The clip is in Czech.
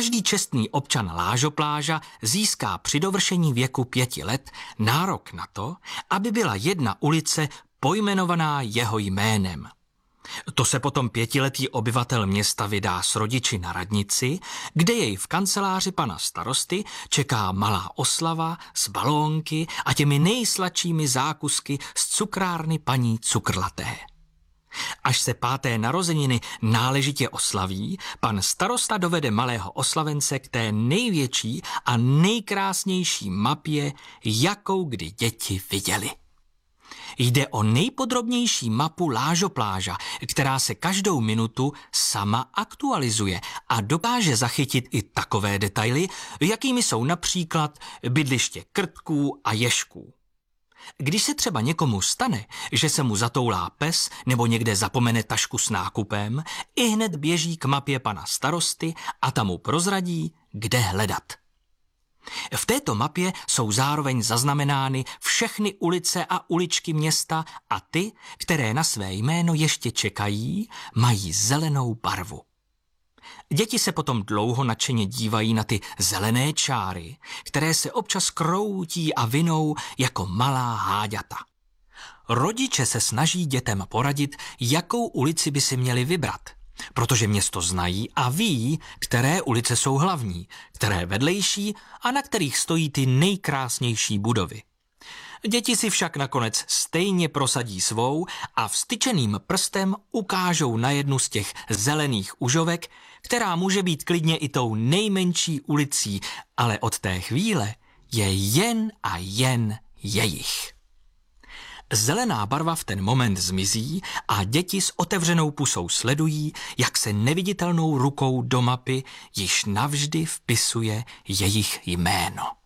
Každý čestný občan Lážopláža získá při dovršení věku 5 let nárok na to, aby byla jedna ulice pojmenovaná jeho jménem. To se potom 5letý obyvatel města vydá s rodiči na radnici, kde jej v kanceláři pana starosty čeká malá oslava s balónky a těmi nejsladšími zákusky z cukrárny paní Cukrlaté. Až se 5. narozeniny náležitě oslaví, pan starosta dovede malého oslavence k té největší a nejkrásnější mapě, jakou kdy děti viděli. Jde o nejpodrobnější mapu Lážopláža, která se každou minutu sama aktualizuje a dokáže zachytit i takové detaily, jakými jsou například bydliště krtků a ježků. Když se třeba někomu stane, že se mu zatoulá pes nebo někde zapomene tašku s nákupem, ihned běží k mapě pana starosty a tam mu prozradí, kde hledat. V této mapě jsou zároveň zaznamenány všechny ulice a uličky města a ty, které na své jméno ještě čekají, mají zelenou barvu. Děti se potom dlouho nadšeně dívají na ty zelené čáry, které se občas kroutí a vinou jako malá háďata. Rodiče se snaží dětem poradit, jakou ulici by si měli vybrat, protože město znají a ví, které ulice jsou hlavní, které vedlejší a na kterých stojí ty nejkrásnější budovy. Děti si však nakonec stejně prosadí svou a vstyčeným prstem ukážou na jednu z těch zelených užovek, která může být klidně i tou nejmenší ulicí, ale od té chvíle je jen a jen jejich. Zelená barva v ten moment zmizí a děti s otevřenou pusou sledují, jak se neviditelnou rukou do mapy již navždy vpisuje jejich jméno.